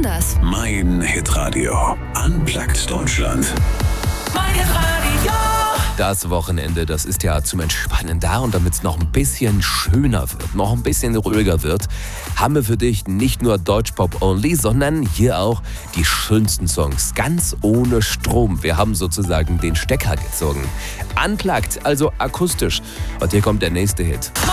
anders. Mein Hitradio. Unplugged Deutschland. Mein Hitradio. Das Wochenende, das ist ja zum Entspannen da, und damit es noch ein bisschen schöner wird, noch ein bisschen ruhiger wird, haben wir für dich nicht nur Deutschpop-only, sondern hier auch die schönsten Songs, ganz ohne Strom. Wir haben sozusagen den Stecker gezogen. Unplugged, also akustisch. Und hier kommt der nächste Hit.